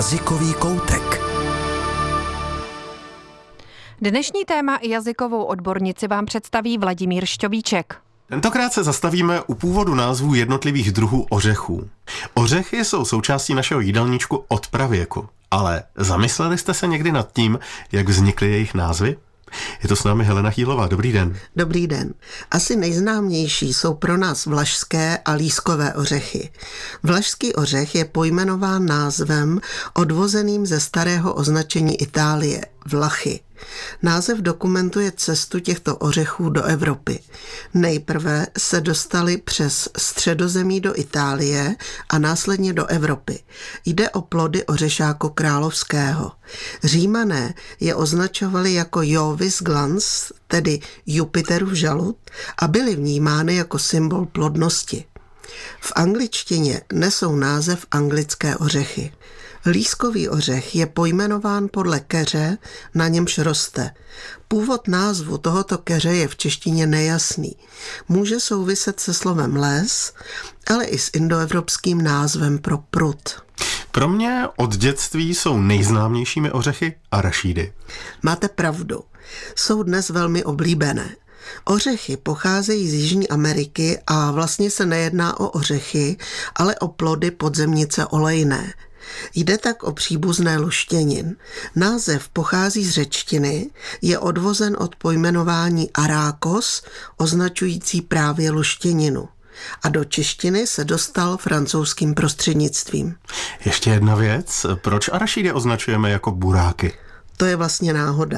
Jazykový koutek. Dnešní téma i jazykovou odbornici vám představí Vladimír Šťovíček. Tentokrát se zastavíme u původu názvů jednotlivých druhů ořechů. Ořechy jsou součástí našeho jídelníčku od pravěku, ale zamysleli jste se někdy nad tím, jak vznikly jejich názvy? Je to s námi Helena Chýlová. Dobrý den. Dobrý den. Asi nejznámější jsou pro nás vlašské a lískové ořechy. Vlašský ořech je pojmenován názvem odvozeným ze starého označení Itálie, Vlachy. Název dokumentuje cestu těchto ořechů do Evropy. Nejprve se dostali přes Středozemí do Itálie a následně do Evropy. Jde o plody ořešáku královského. Římané je označovali jako Jovis glans, tedy Jupiterův žalud, a byly vnímány jako symbol plodnosti. V angličtině nesou název anglické ořechy. Lískový ořech je pojmenován podle keře, na němž roste. Původ názvu tohoto keře je v češtině nejasný. Může souviset se slovem les, ale i s indoevropským názvem pro prut. Pro mě od dětství jsou nejznámějšími ořechy arašídy. Máte pravdu. Jsou dnes velmi oblíbené. Ořechy pocházejí z Jižní Ameriky a vlastně se nejedná o ořechy, ale o plody podzemnice olejné. Jde tak o příbuzné luštěnin. Název pochází z řečtiny, je odvozen od pojmenování arákos, označující právě luštěninu. A do češtiny se dostal francouzským prostřednictvím. Ještě jedna věc. Proč arašídy označujeme jako buráky? To je vlastně náhoda.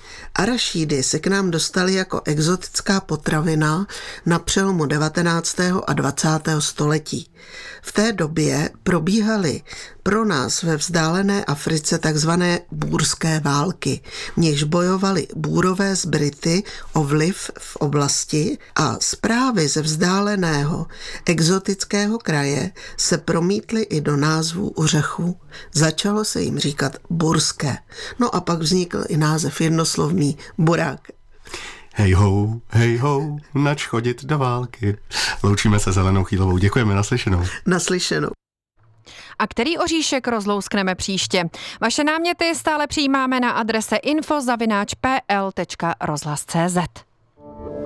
Arašídy se k nám dostaly jako exotická potravina na přelomu 19. a 20. století. V té době probíhaly pro nás ve vzdálené Africe takzvané bůrské války, v nichž bojovali Búrové s Brity o vliv v oblasti a zprávy ze vzdáleného exotického kraje se promítly i do názvu ořechů. Začalo se jim říkat burské. No a pak vznikl i název jednoslovný burák. Hej ho, nač chodit do války. Loučíme se s Helenou Chýlovou. Děkujeme, naslyšenou. Naslyšenou. A který oříšek rozlouskneme příště? Vaše náměty stále přijímáme na adrese info@pl.rozhlas.cz.